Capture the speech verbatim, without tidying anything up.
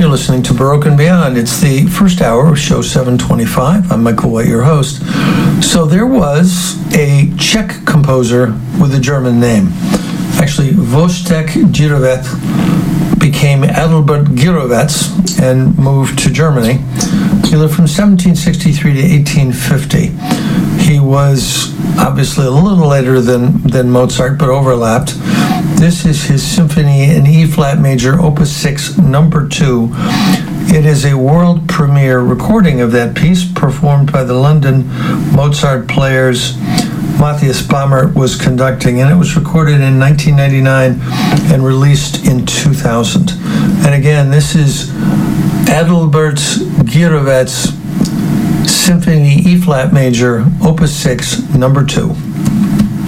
you're listening to Baroque and Beyond. It's the first hour of show seven twenty-five. I'm Michael White, your host. So there was a Czech composer with a German name. Actually, Wojtek Gyrovec became Adalbert Gyrovec and moved to Germany. He lived from seventeen sixty-three to eighteen fifty. He was obviously a little later than, than Mozart, but overlapped. This is his symphony in E-flat major, Opus six, number two. It is a world premiere recording of that piece performed by the London Mozart Players. Matthias Baumert was conducting, and it was recorded in nineteen ninety-nine and released in two thousand. And again, this is Adalbert Gyrovec's Symphony E-flat major, Opus six, number two.